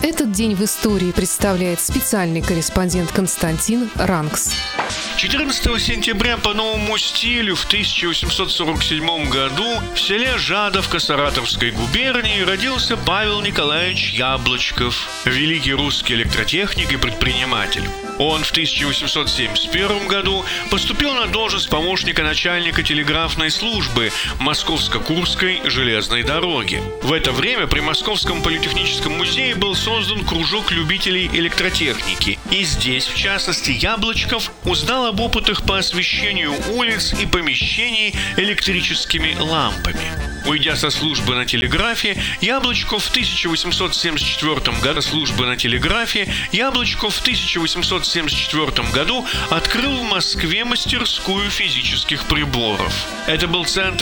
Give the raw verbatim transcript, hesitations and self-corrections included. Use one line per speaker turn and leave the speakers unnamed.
Этот день в истории представляет специальный корреспондент Константин Ранкс.
четырнадцатого сентября по новому стилю в тысяча восемьсот сорок седьмом году в селе Жадовка Саратовской губернии родился Павел Николаевич Яблочков, великий русский электротехник и предприниматель. Он в тысяча восемьсот семьдесят первом году поступил на должность помощника начальника телеграфной службы Московско-Курской железной дороги. В это время при Московском политехническом музее был создан кружок любителей электротехники. И здесь, в частности, Яблочков узнал об опытах по освещению улиц и помещений электрическими лампами. Уйдя со службы на телеграфе, Яблочков в тысяча восемьсот семьдесят четвёртом году службы на телеграфе Яблочков в тысяча восемьсот семьдесят четвёртом году открыл в Москве мастерскую физических приборов. Это был центр